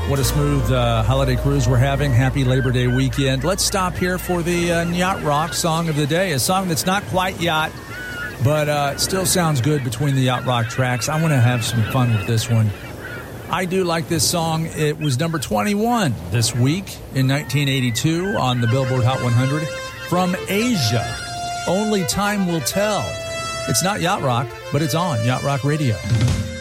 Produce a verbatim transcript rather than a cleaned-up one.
What a smooth uh, holiday cruise we're having. Happy Labor Day weekend. Let's stop here for the uh, Yacht Rock song of the day, a song that's not quite yacht, but uh, still sounds good between the Yacht Rock tracks. I want to have some fun with this one. I do like this song. It was number twenty-one this week in nineteen eighty-two on the Billboard Hot one hundred. From Asia, Only Time Will Tell. It's not Yacht Rock, but it's on Yacht Rock Radio.